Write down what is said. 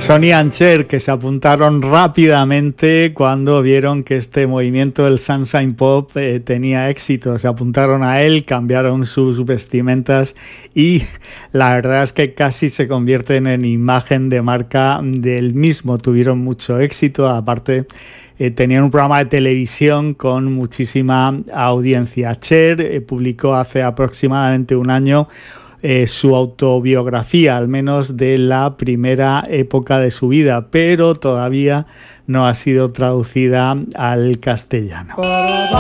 Sonny and Cher, que se apuntaron rápidamente cuando vieron que este movimiento del Sunshine Pop tenía éxito. Se apuntaron a él, cambiaron sus vestimentas y la verdad es que casi se convierten en imagen de marca del mismo. Tuvieron mucho éxito, aparte tenían un programa de televisión con muchísima audiencia. Cher publicó hace aproximadamente un año su autobiografía, al menos de la primera época de su vida, pero todavía no ha sido traducida al castellano.